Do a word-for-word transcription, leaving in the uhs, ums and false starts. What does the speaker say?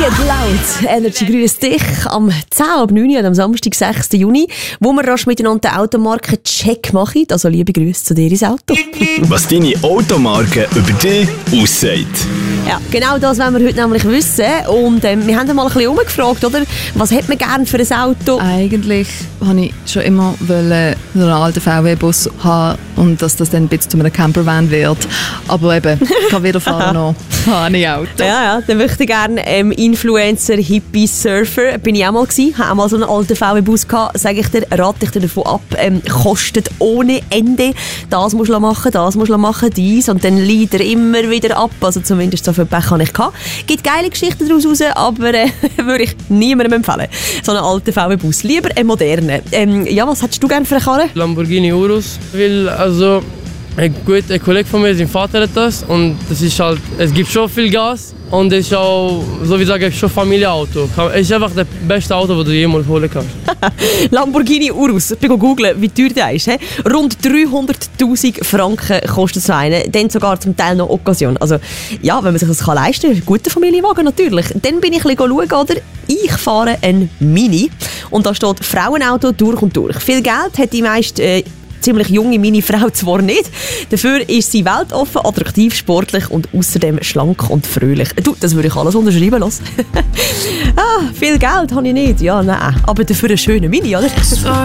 Get Loud, Energy grüßt dich am zehn ab neun am Samstag, sechsten Juni, wo wir rasch miteinander den Automarken-Check machen. Also liebe Grüße zu dir ins Auto. Was deine Automarke über dich aussagt. Ja, genau das wollen wir heute nämlich wissen. Und ähm, wir haben mal ein bisschen umgefragt, oder? Was hat man gerne für ein Auto? Eigentlich wollte ich schon immer wollen, so einen alten V W-Bus haben und dass das dann ein bisschen zu einem Campervan wird. Aber eben, ich kann wieder fahren noch. Habe ich Auto. Ja, ja, dann möchte ich gerne ähm, Influencer, Hippie, Surfer. Bin ich auch mal gewesen. Habe auch mal so einen alten V W-Bus gehabt. Sage ich dir, rate ich dir davon ab. Ähm, kostet ohne Ende. Das musst du machen, das musst du machen, dies. Und dann leidet er immer wieder ab. Also zumindest so viel Pech habe ich gehabt. Gibt geile Geschichten daraus raus, aber äh, würde ich niemandem empfehlen. So einen alten V W-Bus. Lieber einen modernen. Ähm, ja, was hättest du gerne für eine Karre? Lamborghini Urus. Weil, also, ein, gut, ein Kollege von mir, sein Vater hat das. Und das ist halt, es gibt schon viel Gas. Und es ist auch, so wie ich sage, schon Familienauto. Es ist einfach das beste Auto, das du jemals holen kannst. Lamborghini Urus. Ich bin googeln, wie teuer der ist. He? Rund dreihunderttausend Franken kostet so einen. Dann sogar zum Teil noch Occasion. Also, ja, wenn man sich das kann leisten kann, ein guter Familienwagen natürlich. Dann bin ich ein bisschen schauen, oder? Ich fahre ein Mini. Und da steht Frauenauto durch und durch. Viel Geld hat die meist äh, ziemlich junge Mini-Frau zwar nicht. Dafür ist sie weltoffen, attraktiv, sportlich und außerdem schlank und fröhlich. Du, das würde ich alles unterschreiben lassen. ah, viel Geld habe ich nicht. Ja, nein. Aber dafür einen schönen Mini, oder?